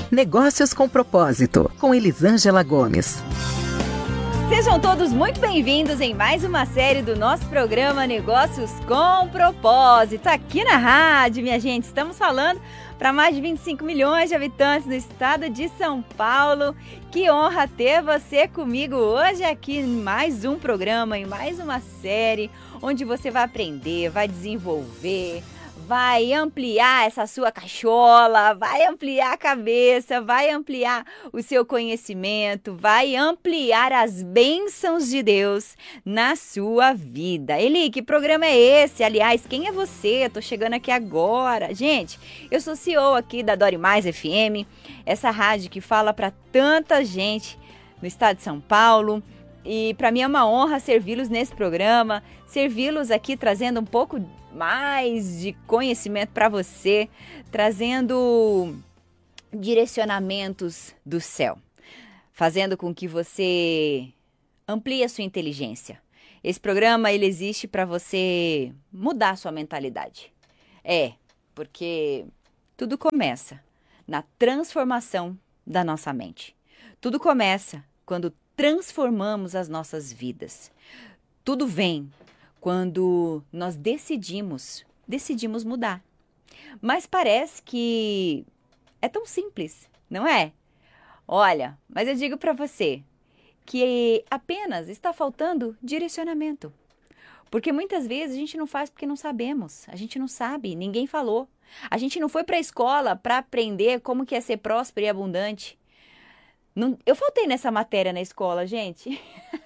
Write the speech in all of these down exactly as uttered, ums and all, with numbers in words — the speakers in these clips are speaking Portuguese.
Negócios com Propósito, com Elisângela Gomes. Sejam todos muito bem-vindos em mais uma série do nosso programa Negócios com Propósito. Aqui na rádio, minha gente, estamos falando para mais de vinte e cinco milhões de habitantes do estado de São Paulo. Que honra ter você comigo hoje aqui em mais um programa, em mais uma série, onde você vai aprender, vai desenvolver, vai ampliar essa sua cachola, vai ampliar a cabeça, vai ampliar o seu conhecimento, vai ampliar as bênçãos de Deus na sua vida. Eli, que programa é esse? Aliás, quem é você? Eu tô chegando aqui agora. Gente, eu sou C E O aqui da Dore Mais F M, essa rádio que fala para tanta gente no estado de São Paulo. E para mim é uma honra servi-los nesse programa, servi-los aqui trazendo um pouco mais de conhecimento para você, trazendo direcionamentos do céu, fazendo com que você amplie a sua inteligência. Esse programa ele existe para você mudar a sua mentalidade. É, porque tudo começa na transformação da nossa mente. Tudo começa quando transformamos as nossas vidas. Tudo vem quando nós decidimos, decidimos mudar. Mas parece que é tão simples, não é? Olha, mas eu digo para você que apenas está faltando direcionamento. Porque muitas vezes a gente não faz porque não sabemos, a gente não sabe, ninguém falou. A gente não foi para a escola para aprender como que é ser próspero e abundante. Não, eu faltei nessa matéria na escola, gente.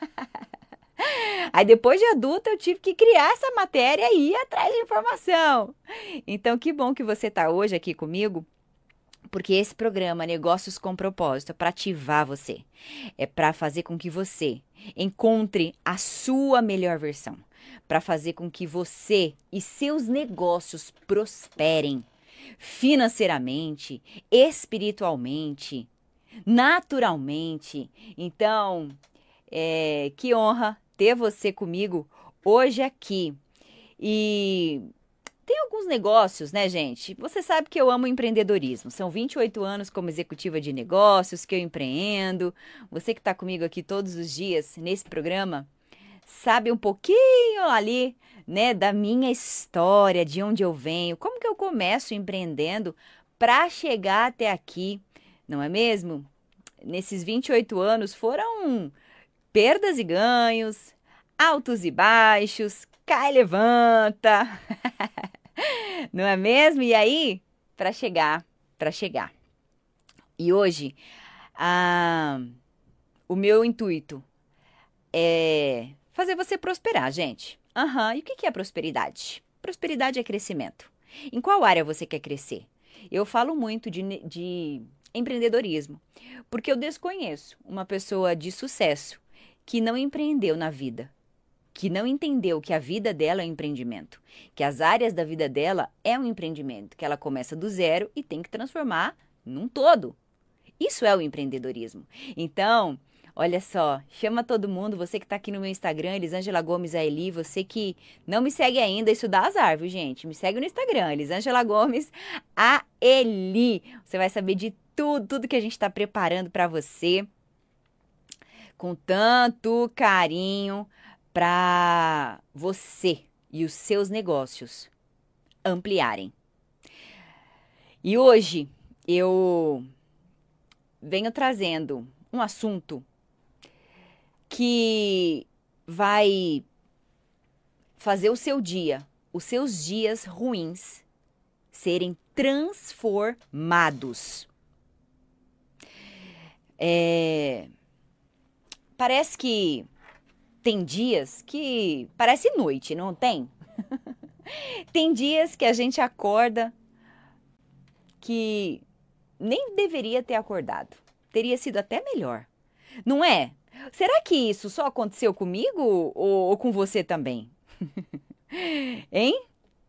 Aí depois de adulta eu tive que criar essa matéria e ir atrás de informação. Então que bom que você está hoje aqui comigo, porque esse programa Negócios com Propósito é para ativar você. É para fazer com que você encontre a sua melhor versão. Para fazer com que você e seus negócios prosperem financeiramente, espiritualmente, naturalmente. Então, é, que honra ter você comigo hoje aqui. E tem alguns negócios, né, gente? Você sabe que eu amo empreendedorismo. São vinte e oito anos como executiva de negócios que eu empreendo. Você que está comigo aqui todos os dias nesse programa sabe um pouquinho ali, né, da minha história, de onde eu venho, como que eu começo empreendendo para chegar até aqui. Não é mesmo? Nesses vinte e oito anos foram perdas e ganhos, altos e baixos, cai e levanta. Não é mesmo? E aí, para chegar, para chegar. E hoje, ah, o meu intuito é fazer você prosperar, gente. Uhum. E o que é prosperidade? Prosperidade é crescimento. Em qual área você quer crescer? Eu falo muito de... de empreendedorismo, porque eu desconheço uma pessoa de sucesso que não empreendeu na vida, que não entendeu que a vida dela é um empreendimento, que as áreas da vida dela é um empreendimento, que ela começa do zero e tem que transformar num todo. Isso é o empreendedorismo. Então, olha só, chama todo mundo, você que está aqui no meu Instagram, Elisângela Gomes a Eli, você que não me segue ainda, isso dá azar, viu, gente? Me segue no Instagram, Elisângela Gomes a Eli. Você vai saber de tudo, tudo que a gente está preparando para você, com tanto carinho para você e os seus negócios ampliarem. E hoje eu venho trazendo um assunto que vai fazer o seu dia, os seus dias ruins serem transformados. É, parece que tem dias que parece noite, não tem? Tem dias que a gente acorda que nem deveria ter acordado. Teria sido até melhor, não é? Será que isso só aconteceu comigo ou, ou com você também? Hein?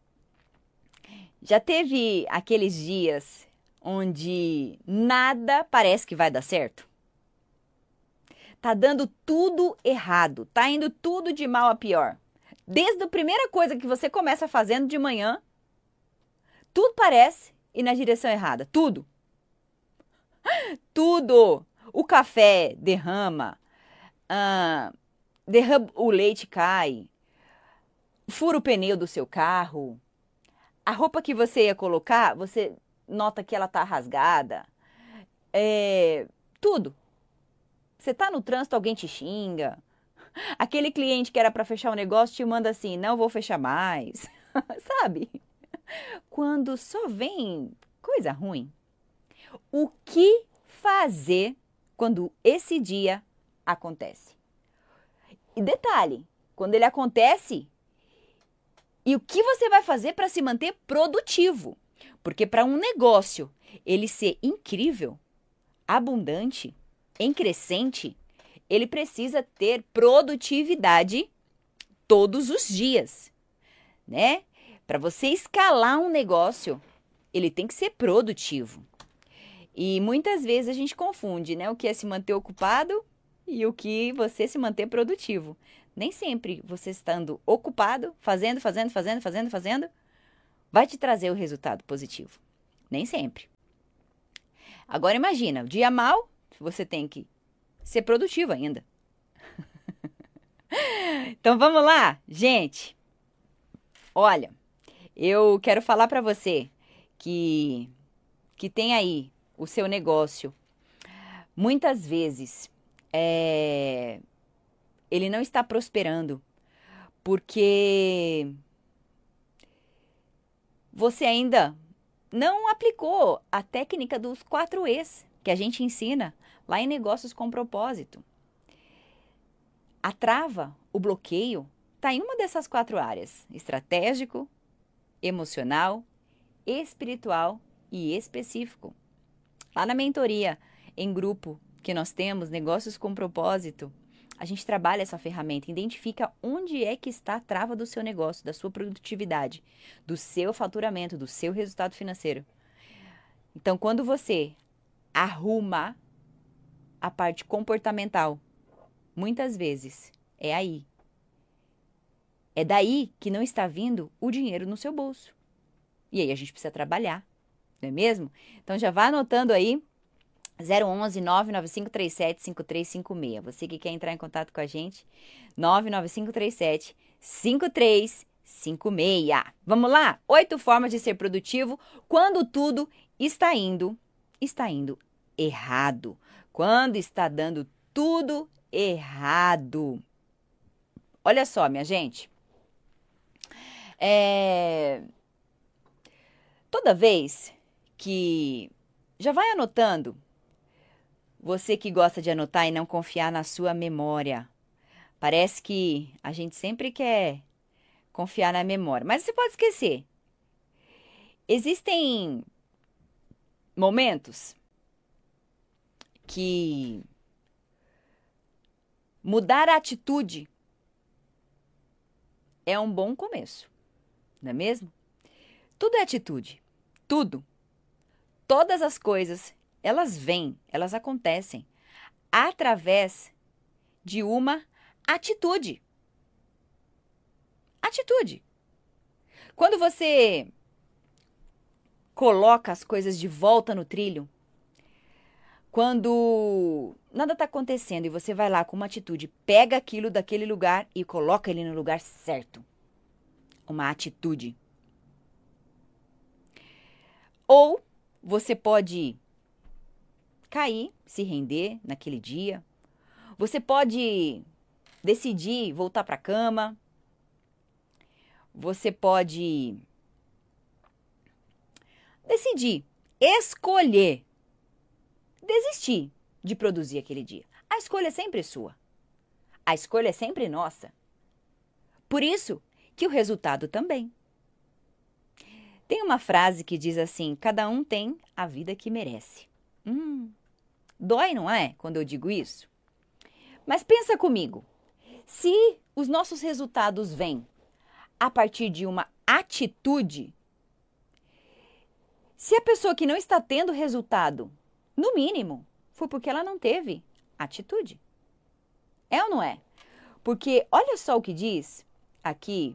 Já teve aqueles dias onde nada parece que vai dar certo? Tá dando tudo errado, tá indo tudo de mal a pior. Desde a primeira coisa que você começa fazendo de manhã, tudo parece ir na direção errada, tudo. Tudo. O café derrama, ah, derrama, o leite cai, fura o pneu do seu carro, a roupa que você ia colocar, você nota que ela tá rasgada, é, tudo. Você tá no trânsito, alguém te xinga. Aquele cliente que era para fechar o negócio te manda assim, não vou fechar mais, sabe? Quando só vem coisa ruim. O que fazer quando esse dia acontece? E detalhe, quando ele acontece, e o que você vai fazer para se manter produtivo? Porque para um negócio ele ser incrível, abundante, em crescente, ele precisa ter produtividade todos os dias, né? Para você escalar um negócio, ele tem que ser produtivo. E muitas vezes a gente confunde, né? O que é se manter ocupado e o que você se manter produtivo. Nem sempre você estando ocupado, fazendo, fazendo, fazendo, fazendo, fazendo, vai te trazer o resultado positivo. Nem sempre. Agora imagina, o dia mal, você tem que ser produtivo ainda. Então vamos lá, gente. Olha, eu quero falar para você que, que tem aí o seu negócio. Muitas vezes é, ele não está prosperando porque você ainda não aplicou a técnica dos quatro E's que a gente ensina lá em Negócios com Propósito. A trava, o bloqueio, está em uma dessas quatro áreas: estratégico, emocional, espiritual e específico. Lá na mentoria, em grupo, que nós temos, Negócios com Propósito, a gente trabalha essa ferramenta, identifica onde é que está a trava do seu negócio, da sua produtividade, do seu faturamento, do seu resultado financeiro. Então, quando você arruma a parte comportamental, muitas vezes é aí. É daí que não está vindo o dinheiro no seu bolso. E aí a gente precisa trabalhar, não é mesmo? Então já vá anotando aí, zero onze, nove nove cinco três sete, cinco três cinco seis. Você que quer entrar em contato com a gente, nove nove cinco três sete, cinco três cinco seis. Vamos lá? Oito formas de ser produtivo quando tudo está indo, está indo errado. Quando está dando tudo errado. Olha só, minha gente. É... Toda vez que... Já vai anotando. Você que gosta de anotar e não confiar na sua memória. Parece que a gente sempre quer confiar na memória, mas você pode esquecer. Existem momentos que mudar a atitude é um bom começo, não é mesmo? Tudo é atitude, tudo. Todas as coisas, elas vêm, elas acontecem através de uma atitude. Atitude. Quando você coloca as coisas de volta no trilho, quando nada está acontecendo e você vai lá com uma atitude, pega aquilo daquele lugar e coloca ele no lugar certo. Uma atitude. Ou você pode cair, se render naquele dia. Você pode decidir voltar para a cama. Você pode decidir, escolher desistir de produzir aquele dia. A escolha é sempre sua. A escolha é sempre nossa. Por isso que o resultado também. Tem uma frase que diz assim: cada um tem a vida que merece. Hum, dói, não é? Quando eu digo isso. Mas pensa comigo. Se os nossos resultados vêm a partir de uma atitude, se a pessoa que não está tendo resultado, no mínimo, foi porque ela não teve atitude. É ou não é? Porque olha só o que diz aqui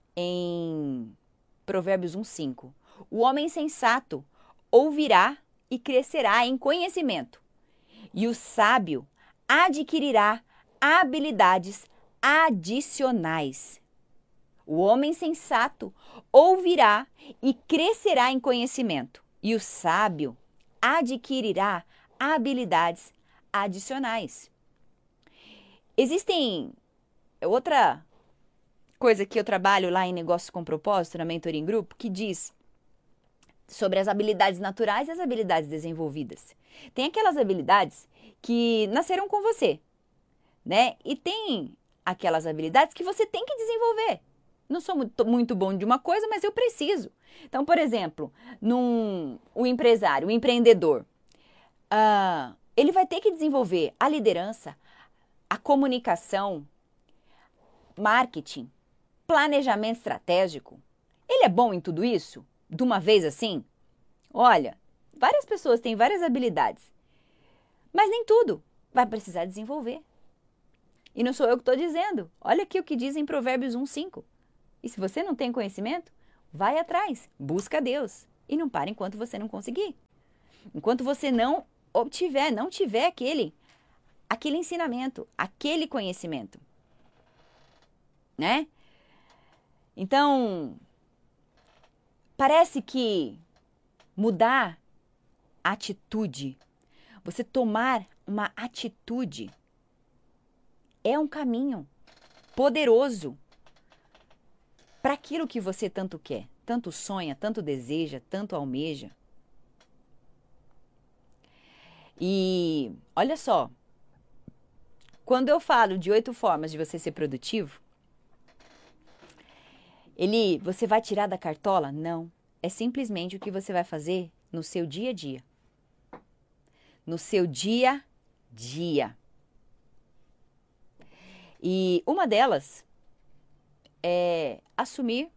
em Provérbios um, cinco. O homem sensato ouvirá e crescerá em conhecimento. E o sábio adquirirá habilidades adicionais. O homem sensato ouvirá e crescerá em conhecimento. E o sábio adquirirá habilidades adicionais. Existem outra coisa que eu trabalho lá em Negócios com Propósito, na Mentoring Group, que diz sobre as habilidades naturais e as habilidades desenvolvidas. Tem aquelas habilidades que nasceram com você, né? E tem aquelas habilidades que você tem que desenvolver. Não sou muito, muito bom de uma coisa, mas eu preciso. Então, por exemplo, num, o empresário, o empreendedor, uh, ele vai ter que desenvolver a liderança, a comunicação, marketing, planejamento estratégico. Ele é bom em tudo isso? De uma vez assim? Olha, várias pessoas têm várias habilidades, mas nem tudo vai precisar desenvolver. E não sou eu que estou dizendo. Olha aqui o que diz em Provérbios um, cinco. E se você não tem conhecimento, vai atrás, busca Deus. E não para enquanto você não conseguir. Enquanto você não obtiver, não tiver aquele, aquele ensinamento, aquele conhecimento. Né? Então, parece que mudar a atitude, você tomar uma atitude, é um caminho poderoso para aquilo que você tanto quer, tanto sonha, tanto deseja, tanto almeja. E olha só, quando eu falo de oito formas de você ser produtivo, ele, você vai tirar da cartola? Não. É simplesmente o que você vai fazer no seu dia a dia. No seu dia a dia. E uma delas é assumir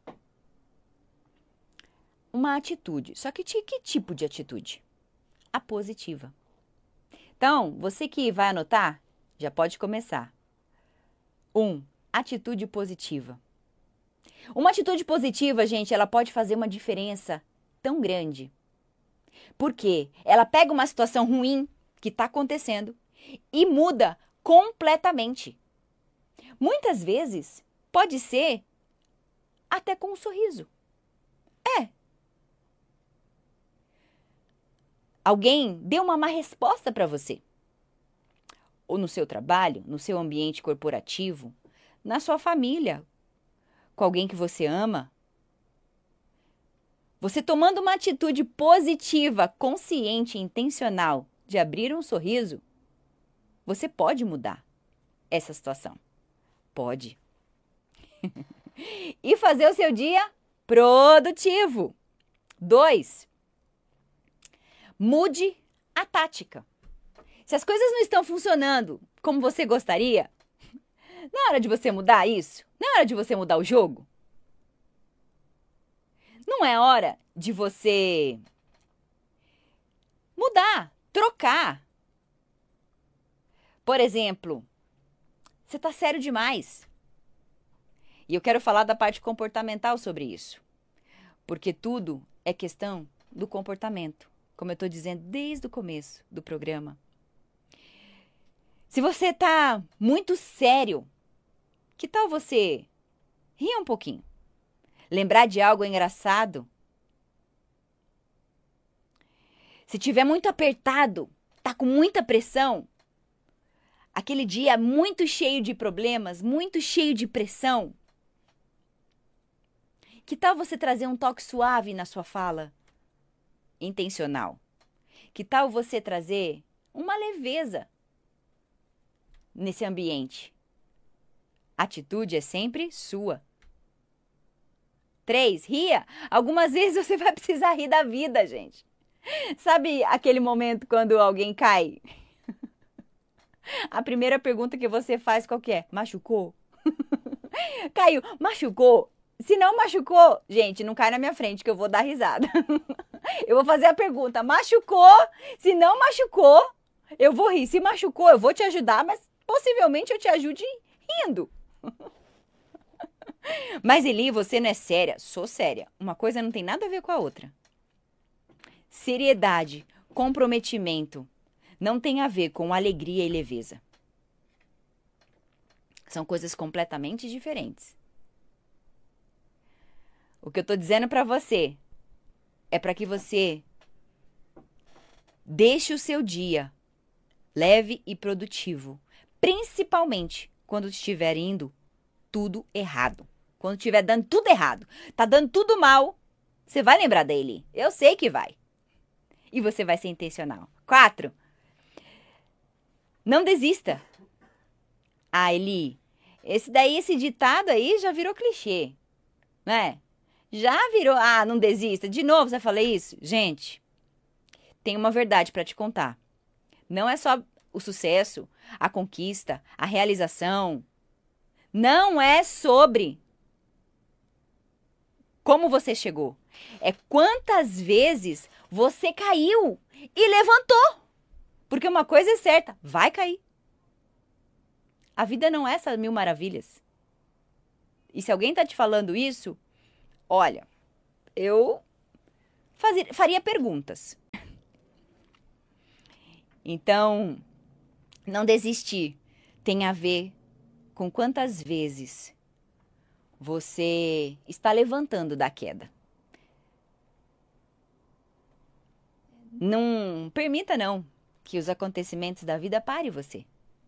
uma atitude. Só que que tipo de atitude? A positiva. Então, você que vai anotar, já pode começar. Um, atitude positiva. Uma atitude positiva, gente, ela pode fazer uma diferença tão grande. Por quê? Ela pega uma situação ruim que está acontecendo e muda completamente. Muitas vezes, pode ser até com um sorriso. É. Alguém deu uma má resposta para você. Ou no seu trabalho, no seu ambiente corporativo, na sua família, com alguém que você ama. Você tomando uma atitude positiva, consciente e intencional de abrir um sorriso, você pode mudar essa situação. Pode. E fazer o seu dia produtivo. Dois, mude a tática. Se as coisas não estão funcionando como você gostaria, não é hora de você mudar isso? Não é hora de você mudar o jogo? Não é hora de você mudar, trocar. Por exemplo, você está sério demais. E eu quero falar da parte comportamental sobre isso. Porque tudo é questão do comportamento, como eu estou dizendo desde o começo do programa. Se você está muito sério, que tal você rir um pouquinho? Lembrar de algo engraçado? Se tiver muito apertado, tá com muita pressão, aquele dia muito cheio de problemas, muito cheio de pressão, que tal você trazer um toque suave na sua fala? Intencional. Que tal você trazer uma leveza nesse ambiente? A atitude é sempre sua. Três, ria. Algumas vezes você vai precisar rir da vida, gente. Sabe aquele momento quando alguém cai? A primeira pergunta que você faz qual que é? Machucou? Caiu, machucou? Se não machucou, gente, não cai na minha frente que eu vou dar risada. Eu vou fazer a pergunta, machucou? Se não machucou, eu vou rir. Se machucou, eu vou te ajudar, mas possivelmente eu te ajude rindo. Mas Eli, você não é séria? Sou séria. Uma coisa não tem nada a ver com a outra. seriedade, comprometimento não tem a ver com alegria e leveza. São coisas completamente diferentes. O que eu estou dizendo para você é para que você deixe o seu dia leve e produtivo, principalmente quando estiver indo tudo errado. Quando estiver dando tudo errado, tá dando tudo mal, você vai lembrar dele. Eu sei que vai. E você vai ser intencional. Quatro. Não desista. Ah, Eli, esse daí, esse ditado aí já virou clichê, né? Já virou, ah, não desista. De novo você fala isso? Gente, tem uma verdade para te contar. Não é só o sucesso, a conquista, a realização. Não é sobre como você chegou. É quantas vezes você caiu e levantou. Porque uma coisa é certa, vai cair. A vida não é essas mil maravilhas. E se alguém está te falando isso, olha, eu fazia, faria perguntas. Então, não desistir tem a ver com quantas vezes você está levantando da queda. Não permita, não, que os acontecimentos da vida parem você.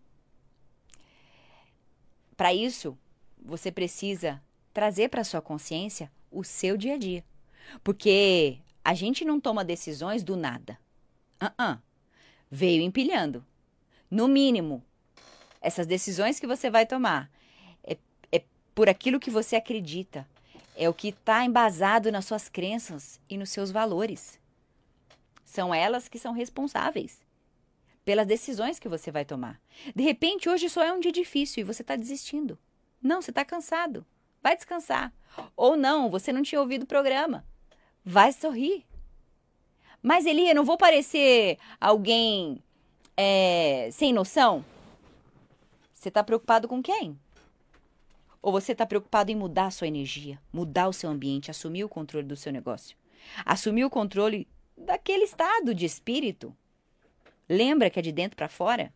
Para isso, você precisa trazer para sua consciência o seu dia a dia. Porque a gente não toma decisões do nada. Uh-uh. Veio empilhando. No mínimo, essas decisões que você vai tomar é, é por aquilo que você acredita. É o que está embasado nas suas crenças e nos seus valores. São elas que são responsáveis pelas decisões que você vai tomar. De repente, hoje só é um dia difícil e você está desistindo. Não, você está cansado. Vai descansar. Ou não, você não tinha ouvido o programa. Vai sorrir. Mas, Eli, eu não vou parecer alguém é, sem noção? Você está preocupado com quem? Ou você está preocupado em mudar a sua energia, mudar o seu ambiente, assumir o controle do seu negócio? Assumir o controle daquele estado de espírito. Lembra que é de dentro para fora?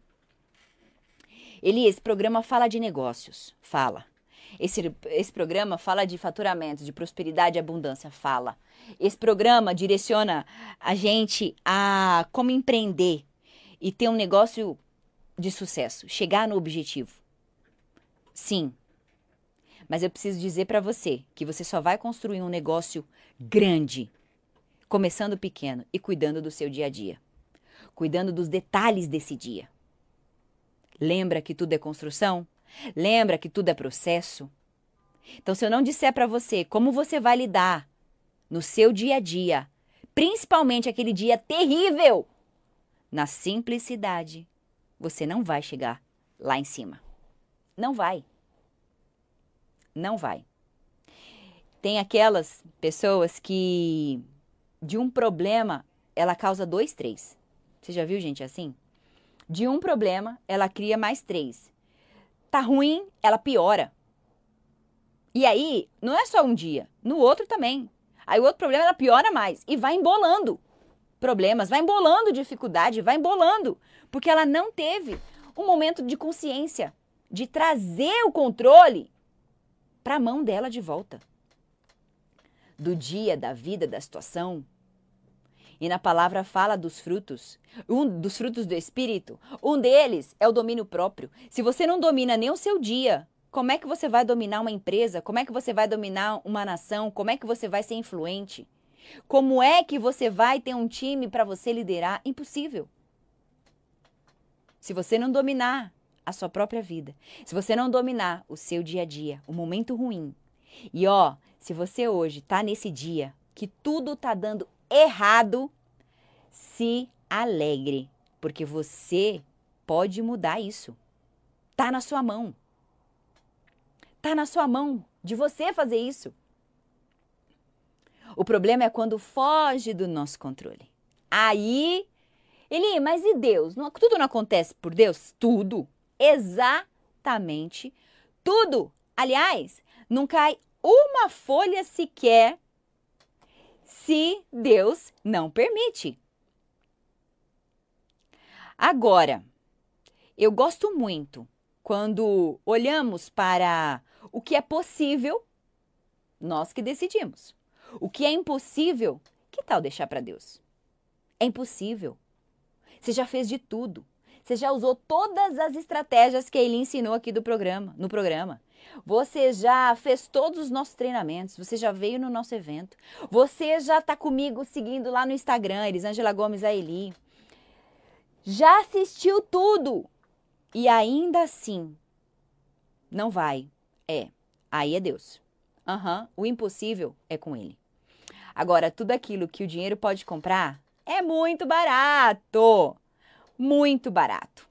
Eli, esse programa fala de negócios. Fala. Esse, esse programa fala de faturamento, de prosperidade e abundância. Fala. Esse programa direciona a gente a como empreender e ter um negócio de sucesso. Chegar no objetivo. Sim. Mas eu preciso dizer para você que você só vai construir um negócio grande, começando pequeno e cuidando do seu dia a dia. Cuidando dos detalhes desse dia. Lembra que tudo é construção? Lembra que tudo é processo? Então, se eu não disser para você como você vai lidar no seu dia a dia, principalmente aquele dia terrível, na simplicidade, você não vai chegar lá em cima. Não vai. Não vai. Tem aquelas pessoas que de um problema ela causa dois, três. Você já viu gente assim? De um problema, ela cria mais três. Tá ruim, ela piora. E aí, não é só um dia, no outro também. Aí o outro problema, ela piora mais. E vai embolando problemas, vai embolando dificuldade, vai embolando. Porque ela não teve um momento de consciência, de trazer o controle para a mão dela de volta. Do dia, da vida, da situação. E na palavra fala dos frutos, um dos frutos do Espírito. Um deles é o domínio próprio. Se você não domina nem o seu dia, como é que você vai dominar uma empresa? Como é que você vai dominar uma nação? Como é que você vai ser influente? Como é que você vai ter um time para você liderar? Impossível. Se você não dominar a sua própria vida, se você não dominar o seu dia a dia, o momento ruim. E ó, se você hoje tá nesse dia que tudo tá dando errado, se alegre, porque você pode mudar isso. Tá na sua mão. Tá na sua mão de você fazer isso. O problema é quando foge do nosso controle. Aí, Eli, mas e Deus? Não, tudo não acontece por Deus? Tudo. Exatamente tudo. Aliás, não cai uma folha sequer se Deus não permite. Agora, eu gosto muito quando olhamos para o que é possível, nós que decidimos. O que é impossível, que tal deixar para Deus? É impossível. Você já fez de tudo. Você já usou todas as estratégias que ele ensinou aqui do programa, no programa. Você já fez todos os nossos treinamentos. Você já veio no nosso evento. Você já está comigo seguindo lá no Instagram, Elisângela Gomes Aeli. Já assistiu tudo. E ainda assim, não vai. É, aí é Deus. Uhum, o impossível é com ele. Agora, tudo aquilo que o dinheiro pode comprar é muito barato. Muito barato.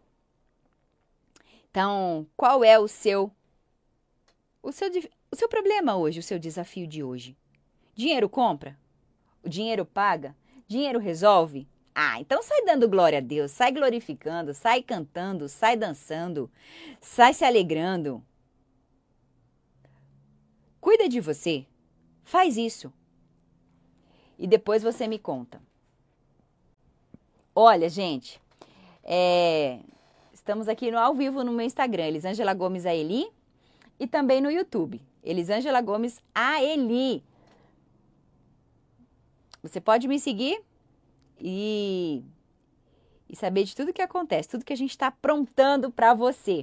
Então, qual é o seu, o seu, o seu problema hoje, o seu desafio de hoje? Dinheiro compra? O dinheiro paga? Dinheiro resolve? Ah, então sai dando glória a Deus, sai glorificando, sai cantando, sai dançando, sai se alegrando. Cuida de você, faz isso. E depois você me conta. Olha, gente, é, estamos aqui no ao vivo no meu Instagram, Elisângela Gomes Aeli, e também no YouTube, Elisângela Gomes Aeli. Você pode me seguir e, e saber de tudo que acontece, tudo que a gente está aprontando para você.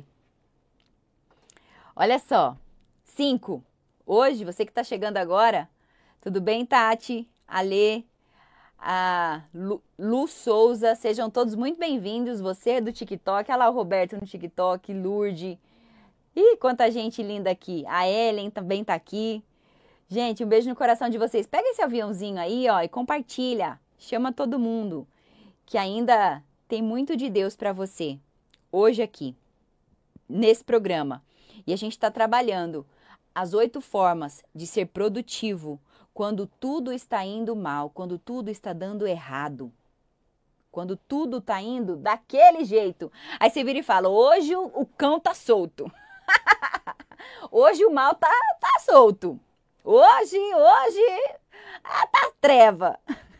Olha só, cinco. Hoje, você que está chegando agora, tudo bem, Tati, Alê, a Lu, Lu Souza, sejam todos muito bem-vindos. Você é do TikTok, olha lá o Roberto no TikTok, Lourdes. Ih, quanta gente linda aqui. A Ellen também tá aqui. Gente, um beijo no coração de vocês. Pega esse aviãozinho aí, ó, e compartilha. Chama todo mundo, que ainda tem muito de Deus para você. Hoje aqui, nesse programa. E a gente está trabalhando as oito formas de ser produtivo quando tudo está indo mal, quando tudo está dando errado. Quando tudo está indo daquele jeito. Aí você vira e fala, hoje o, o cão tá solto. Hoje o mal tá, tá solto. Hoje, hoje, ah, tá treva.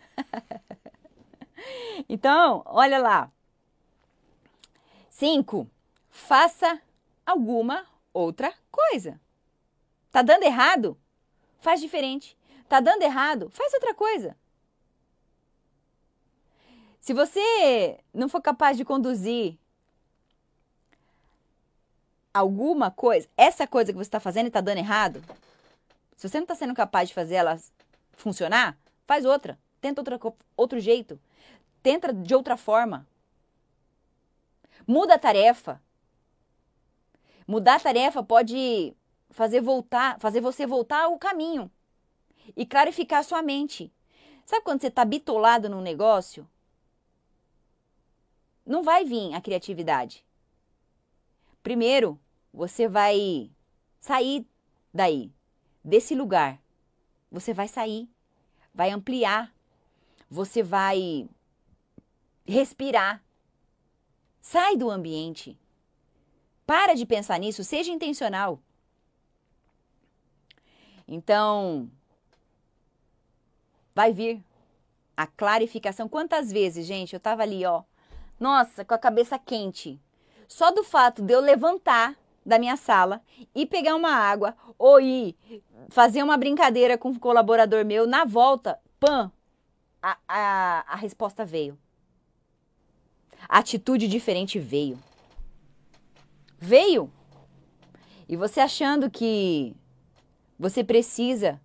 Então, olha lá. Cinco, faça alguma outra coisa. Tá dando errado? Faz diferente. Tá dando errado? Faz outra coisa. Se você não for capaz de conduzir alguma coisa, essa coisa que você está fazendo e está dando errado, se você não está sendo capaz de fazer ela funcionar, faz outra. Tenta outra, outro jeito. Tenta de outra forma. Muda a tarefa. Mudar a tarefa pode fazer voltar, fazer você voltar ao caminho e clarificar a sua mente. Sabe quando você está bitolado num negócio? Não vai vir a criatividade. Primeiro, você vai sair daí, desse lugar. Você vai sair, vai ampliar, você vai respirar. Sai do ambiente. Para de pensar nisso, seja intencional. Então, vai vir a clarificação. Quantas vezes, gente, eu tava ali, ó, nossa, com a cabeça quente. Só do fato de eu levantar da minha sala e pegar uma água ou ir fazer uma brincadeira com um colaborador meu, na volta, pã, a, a, a resposta veio. A atitude diferente veio. Veio. E você achando que você precisa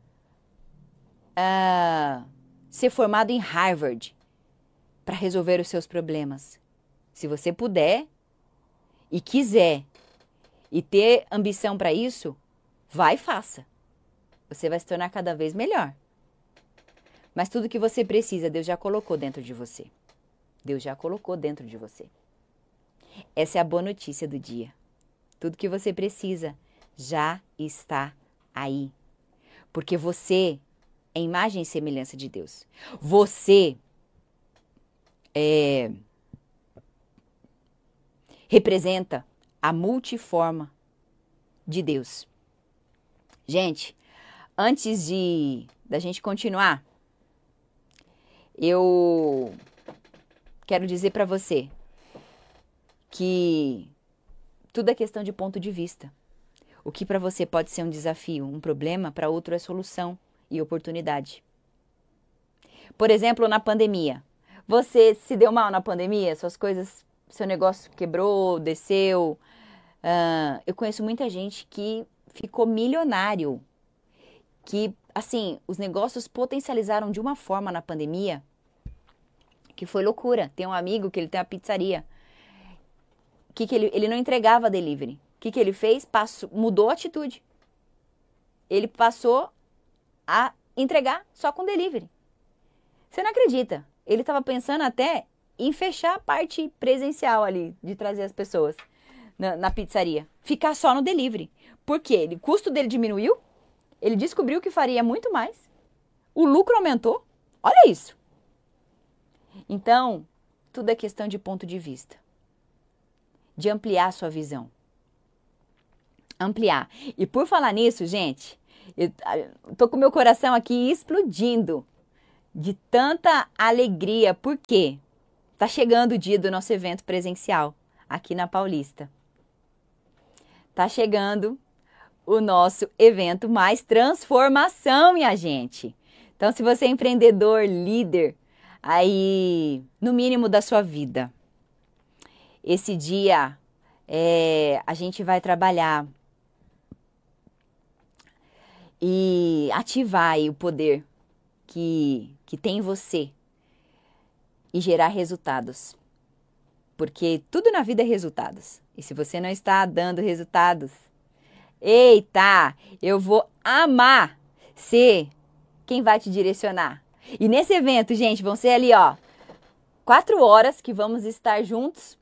uh, ser formado em Harvard para resolver os seus problemas. Se você puder e quiser e ter ambição para isso, vai e faça. Você vai se tornar cada vez melhor. Mas tudo que você precisa, Deus já colocou dentro de você. Deus já colocou dentro de você. Essa é a boa notícia do dia. Tudo que você precisa já está aí. Porque você é imagem e semelhança de Deus. Você é, representa a multiforma de Deus. Gente, antes de da gente continuar, eu quero dizer para você que tudo é questão de ponto de vista. O que para você pode ser um desafio, um problema, para outro é solução e oportunidade. Por exemplo, na pandemia. Você se deu mal na pandemia? Suas coisas, seu negócio quebrou, desceu? Uh, eu conheço muita gente que ficou milionário. Que, assim, os negócios potencializaram de uma forma na pandemia que foi loucura. Tem um amigo que ele tem uma pizzaria. Que que ele, ele não entregava delivery. O que, que ele fez? Passou, mudou a atitude. Ele passou a entregar só com delivery. Você não acredita. Ele estava pensando até em fechar a parte presencial ali, de trazer as pessoas na, na pizzaria. Ficar só no delivery. Por quê? O custo dele diminuiu. Ele descobriu que faria muito mais. O lucro aumentou. Olha isso. Então, tudo é questão de ponto de vista. De ampliar a sua visão. Ampliar. E por falar nisso, gente, eu tô com meu coração aqui explodindo de tanta alegria. Por quê? Tá chegando o dia do nosso evento presencial aqui na Paulista. Tá chegando o nosso evento Mais Transformação, minha gente. Então, se você é empreendedor, líder, aí no mínimo da sua vida, esse dia é, a gente vai trabalhar e ativar aí o poder que, que tem em você e gerar resultados. Porque tudo na vida é resultados. E se você não está dando resultados, eita, eu vou amar ser quem vai te direcionar. E nesse evento, gente, vão ser ali, ó, quatro horas que vamos estar juntos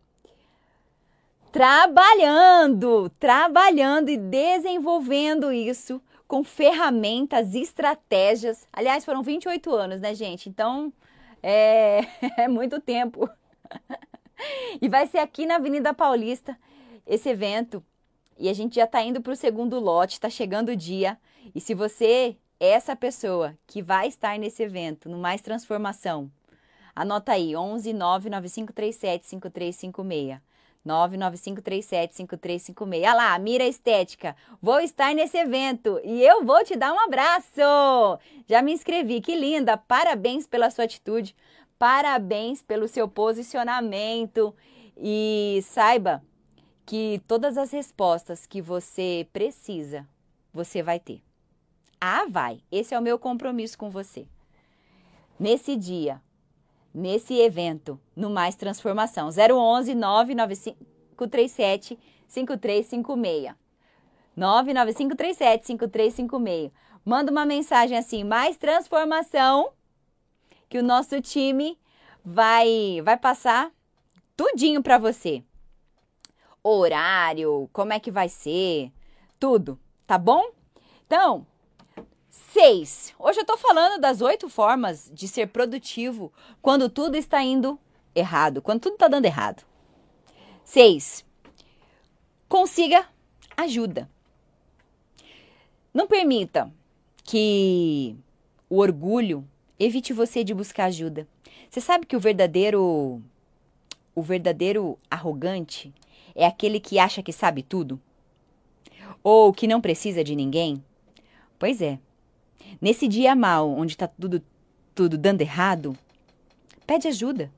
trabalhando, trabalhando e desenvolvendo isso com ferramentas, estratégias. Aliás, foram vinte e oito anos, né, gente? Então, é, é muito tempo. E vai ser aqui na Avenida Paulista esse evento. E a gente já está indo para o segundo lote, está chegando o dia. E se você é essa pessoa que vai estar nesse evento, no Mais Transformação, anota aí, onze nove nove cinco três sete cinco três cinco seis. nove nove cinco três sete cinco três cinco seis. Olha lá, Mira Estética. Vou estar nesse evento e eu vou te dar um abraço. Já me inscrevi, que linda. Parabéns pela sua atitude. Parabéns pelo seu posicionamento. E saiba que todas as respostas que você precisa, você vai ter. Ah, vai. Esse é o meu compromisso com você. Nesse dia, nesse evento, no Mais Transformação. zero onze nove nove cinco três sete cinco três cinco seis. nove nove cinco três sete cinco três cinco seis. Manda uma mensagem assim, Mais Transformação, que o nosso time vai, vai passar tudinho para você. Horário, como é que vai ser, tudo, tá bom? Então, seis. Hoje eu tô falando das oito formas de ser produtivo quando tudo está indo errado, quando tudo está dando errado. Seis. Consiga ajuda. Não permita que o orgulho evite você de buscar ajuda. Você sabe que o verdadeiro, o verdadeiro arrogante é aquele que acha que sabe tudo? Ou que não precisa de ninguém? Pois é. Nesse dia mal, onde está tudo, tudo dando errado, pede ajuda.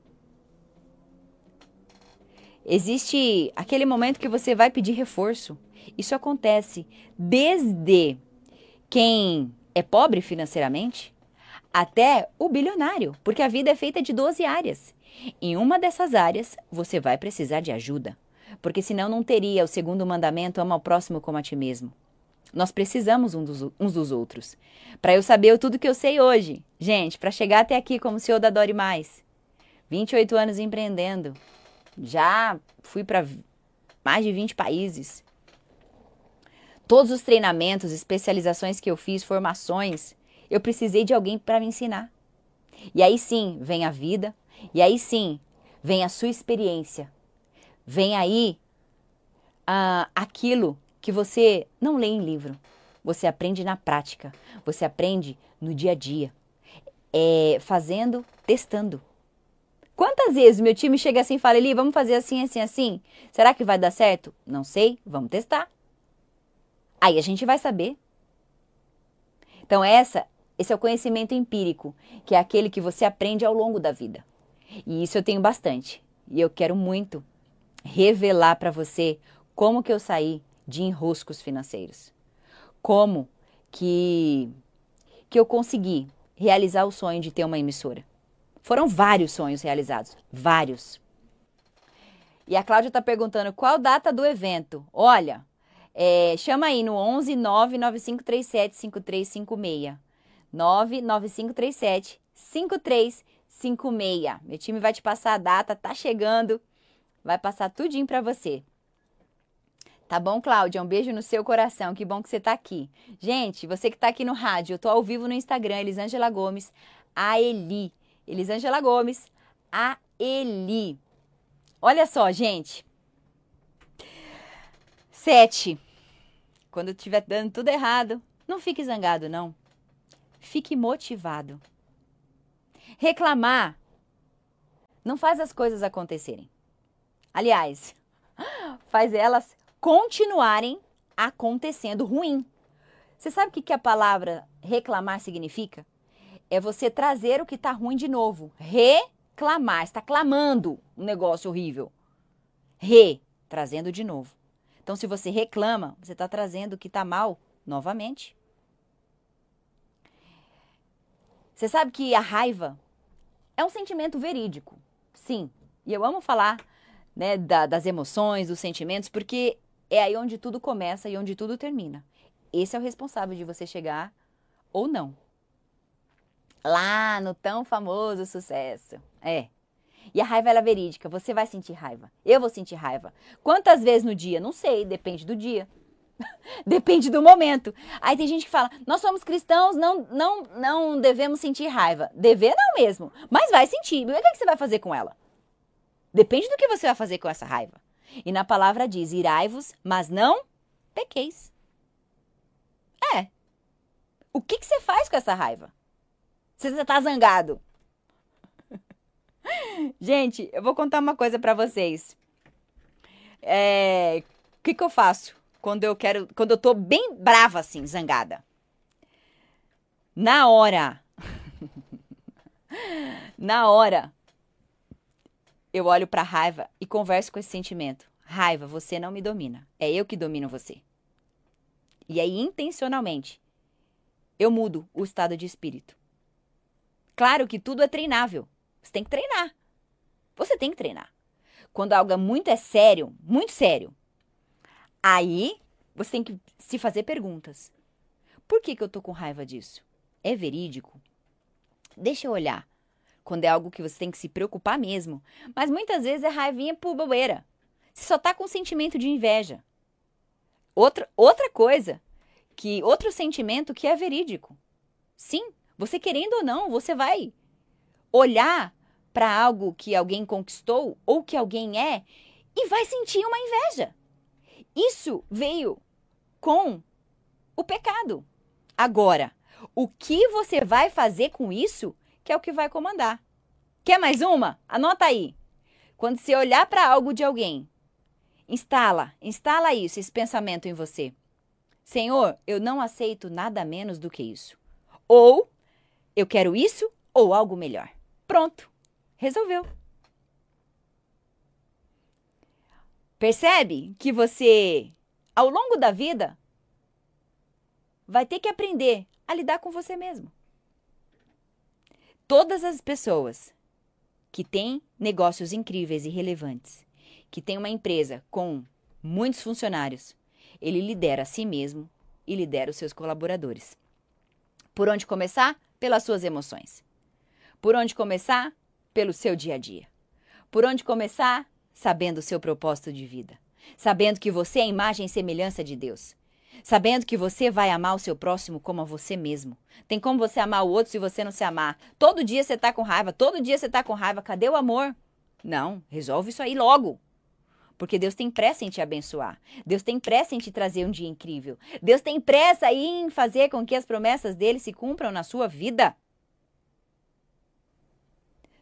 Existe aquele momento que você vai pedir reforço. Isso acontece desde quem é pobre financeiramente até o bilionário, porque a vida é feita de doze áreas. Em uma dessas áreas, você vai precisar de ajuda, porque senão não teria o segundo mandamento, ama ao próximo como a ti mesmo. Nós precisamos uns dos, uns dos outros. Para eu saber tudo que eu sei hoje, gente, para chegar até aqui como C E O da Dore Mais, vinte e oito anos empreendendo, já fui para mais de vinte países. Todos os treinamentos, especializações que eu fiz, formações, eu precisei de alguém para me ensinar. E aí sim vem a vida, e aí sim vem a sua experiência. Vem aí ah, aquilo que você não lê em livro. Você aprende na prática, você aprende no dia a dia. É, fazendo, testando. Quantas vezes meu time chega assim e fala, Eli, vamos fazer assim, assim, assim? Será que vai dar certo? Não sei, vamos testar. Aí a gente vai saber. Então essa, esse é o conhecimento empírico, que é aquele que você aprende ao longo da vida. E isso eu tenho bastante. E eu quero muito revelar para você como que eu saí de enroscos financeiros. Como que, que eu consegui realizar o sonho de ter uma emissora. Foram vários sonhos realizados, vários. E a Cláudia está perguntando qual data do evento. Olha, é, chama aí no onze nove nove cinco três sete cinco três cinco seis. nove nove cinco três sete cinco três cinco seis. Meu time vai te passar a data, tá chegando. Vai passar tudinho para você. Tá bom, Cláudia? Um beijo no seu coração. Que bom que você tá aqui. Gente, você que tá aqui no rádio, eu tô ao vivo no Instagram, Elisângela Gomes, a Eli. Elisângela Gomes, a Eli. Olha só, gente. Sete. Quando estiver dando tudo errado, não fique zangado, não. Fique motivado. Reclamar não faz as coisas acontecerem. Aliás, faz elas continuarem acontecendo ruim. Você sabe o que a palavra reclamar significa? É você trazer o que está ruim de novo. Reclamar. Está clamando um negócio horrível. Re, trazendo de novo. Então, se você reclama, você está trazendo o que está mal novamente. Você sabe que a raiva é um sentimento verídico. Sim. E eu amo falar, né, da, das emoções, dos sentimentos, porque é aí onde tudo começa e onde tudo termina. Esse é o responsável de você chegar ou não. Lá no tão famoso sucesso. É. E a raiva ela é verídica. Você vai sentir raiva. Eu vou sentir raiva. Quantas vezes no dia? Não sei. Depende do dia. Depende do momento. Aí tem gente que fala, nós somos cristãos, não, não, não devemos sentir raiva. Dever não mesmo. Mas vai sentir. E o que é que você vai fazer com ela? Depende do que você vai fazer com essa raiva. E na palavra diz, irai-vos, mas não pequeis. É. O que, que você faz com essa raiva? Você está zangado. Gente, eu vou contar uma coisa para vocês. É, o que, que eu faço quando eu quero, quando eu tô bem brava assim, zangada? Na hora. Na hora. Eu olho para a raiva e converso com esse sentimento. Raiva, você não me domina. É eu que domino você. E aí, intencionalmente, eu mudo o estado de espírito. Claro que tudo é treinável. Você tem que treinar. Você tem que treinar. Quando algo muito é sério, muito sério, aí você tem que se fazer perguntas. Por que que eu tô com raiva disso? É verídico? Deixa eu olhar. Quando é algo que você tem que se preocupar mesmo. Mas muitas vezes é raivinha por bobeira. Você só tá com sentimento de inveja. Outra, outra coisa, que outro sentimento que é verídico. Sim, você querendo ou não, você vai olhar para algo que alguém conquistou ou que alguém é e vai sentir uma inveja. Isso veio com o pecado. Agora, o que você vai fazer com isso que é o que vai comandar. Quer mais uma? Anota aí. Quando você olhar para algo de alguém, instala, instala isso, esse pensamento em você. Senhor, eu não aceito nada menos do que isso. Ou eu quero isso ou algo melhor. Pronto. Resolveu. Percebe que você, ao longo da vida, vai ter que aprender a lidar com você mesmo. Todas as pessoas que têm negócios incríveis e relevantes, que têm uma empresa com muitos funcionários, ele lidera a si mesmo e lidera os seus colaboradores. Por onde começar? Pelas suas emoções. Por onde começar? Pelo seu dia a dia. Por onde começar? Sabendo o seu propósito de vida. Sabendo que você é a imagem e semelhança de Deus. Sabendo que você vai amar o seu próximo como a você mesmo. Tem como você amar o outro se você não se amar? Todo dia você tá com raiva, todo dia você tá com raiva. Cadê o amor? Não, resolve isso aí logo. Porque Deus tem pressa em te abençoar. Deus tem pressa em te trazer um dia incrível. Deus tem pressa aí em fazer com que as promessas dele se cumpram na sua vida.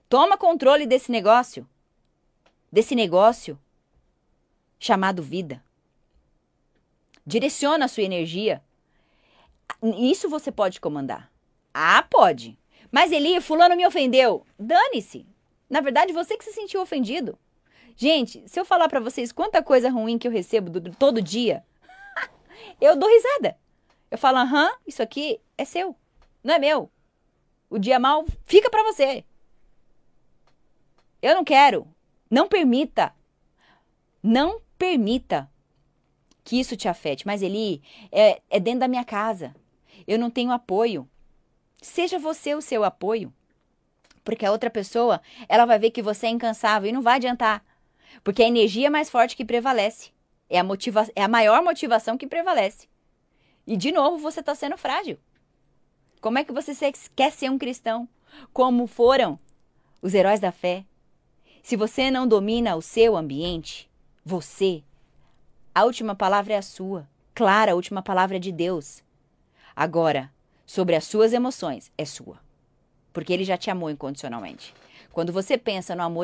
Toma controle desse negócio. Desse negócio chamado vida. Direciona a sua energia. Isso você pode comandar. Ah, pode. Mas Eli, fulano me ofendeu. Dane-se. Na verdade, você que se sentiu ofendido. Gente, se eu falar pra vocês quanta coisa ruim que eu recebo do, do, todo dia, eu dou risada. Eu falo, aham, isso aqui é seu, não é meu. O dia mal fica pra você. Eu não quero. Não permita. Não permita que isso te afete. Mas Eli, é, é dentro da minha casa. Eu não tenho apoio. Seja você o seu apoio. Porque a outra pessoa, ela vai ver que você é incansável e não vai adiantar. Porque a energia é mais forte que prevalece. É a, motiva é a maior motivação que prevalece. E de novo, você está sendo frágil. Como é que você quer ser um cristão? Como foram os heróis da fé? Se você não domina o seu ambiente, você, a última palavra é a sua. Claro, a última palavra é de Deus. Agora, sobre as suas emoções, é sua. Porque Ele já te amou incondicionalmente. Quando você pensa no amor